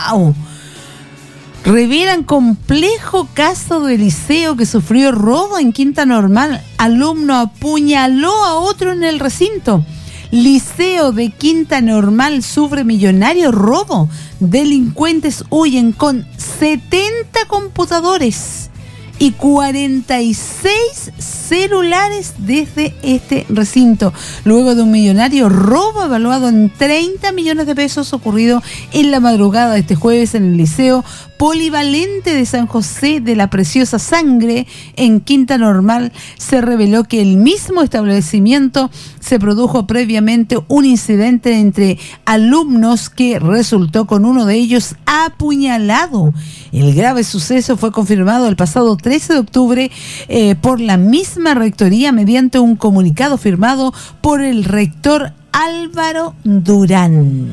¡Wow! Revelan complejo caso de liceo que sufrió robo en Quinta Normal. Alumno apuñaló a otro en el recinto. Liceo de Quinta Normal sufre millonario robo. Delincuentes huyen con 70 computadores y 46 celulares desde este recinto, luego de un millonario robo evaluado en 30 millones de pesos ocurrido en la madrugada de este jueves en el Liceo Polivalente de San José de la Preciosa Sangre en Quinta Normal. Se reveló que el mismo establecimiento se produjo previamente un incidente entre alumnos que resultó con uno de ellos apuñalado. El grave suceso fue confirmado el pasado 13 de octubre por la misma rectoría mediante un comunicado firmado por el rector Álvaro Durán.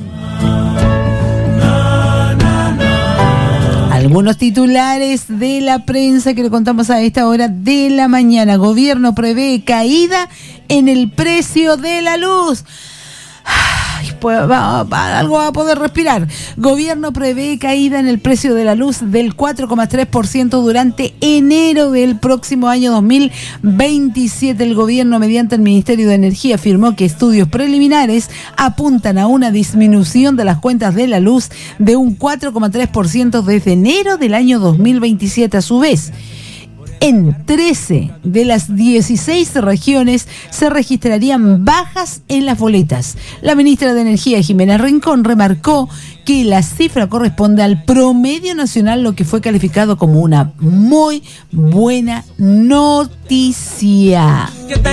Algunos titulares de la prensa que le contamos a esta hora de la mañana. Gobierno prevé caída en el precio de la luz. Pues algo va a poder respirar. Gobierno prevé caída en el precio de la luz del 4,3% durante enero del próximo año 2027. El gobierno, mediante el Ministerio de Energía, afirmó que estudios preliminares apuntan a una disminución de las cuentas de la luz de un 4,3% desde enero del año 2027. A su vez, en 13 de las 16 regiones se registrarían bajas en las boletas. La ministra de Energía, Jimena Rincón, remarcó que la cifra corresponde al promedio nacional, lo que fue calificado como una muy buena noticia.